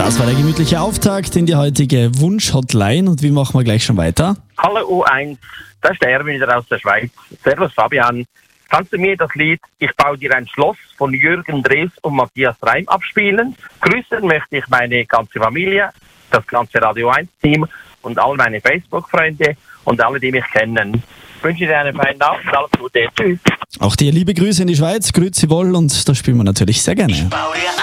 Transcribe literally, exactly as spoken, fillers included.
Das war der gemütliche Auftakt in die heutige Wunsch-Hotline. Und wie machen wir gleich schon weiter? Hallo U eins, da ist der Erwin wieder aus der Schweiz. Servus Fabian. Kannst du mir das Lied Ich baue dir ein Schloss von Jürgen Drews und Matthias Reim abspielen? Grüßen möchte ich meine ganze Familie, das ganze Radio eins Team und all meine Facebook-Freunde und alle, die mich kennen. Ich wünsche dir einen feinen Abend und alles Gute. Tschüss. Auch dir liebe Grüße in die Schweiz, grüezi wohl, und das spielen wir natürlich sehr gerne.